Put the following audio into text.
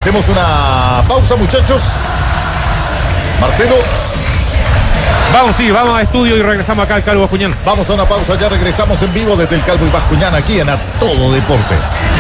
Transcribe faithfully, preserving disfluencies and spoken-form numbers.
Hacemos una pausa, muchachos. Marcelo. Vamos, sí, vamos a estudio y regresamos acá al Calvo Bascuñán. Vamos a una pausa, ya regresamos en vivo desde el Calvo y Bascuñán aquí en A Todo Deportes.